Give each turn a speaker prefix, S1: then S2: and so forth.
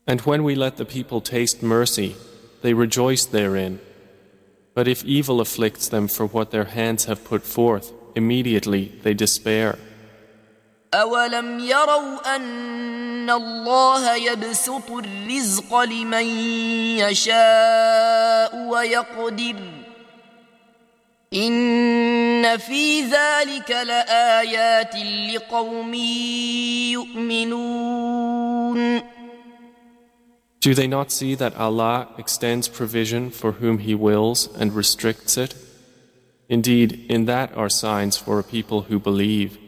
S1: And when we let the people taste mercy, they rejoice therein. But if evil afflicts them for what their hands have put forth, immediately they despair.
S2: أَوَلَمْ يَرَوْا أَنَّ اللَّهَ يَبْسُطُ الرِّزْقَ لِمَن يَشَاءُ وَيَقْدِرُ إِنَّ فِي ذَلِكَ لَآيَاتٍ لِقَوْمٍ يُؤْمِنُونَ.
S1: Do they not see that Allah extends provision for whom He wills and restricts it? Indeed, in that are signs for a people who believe.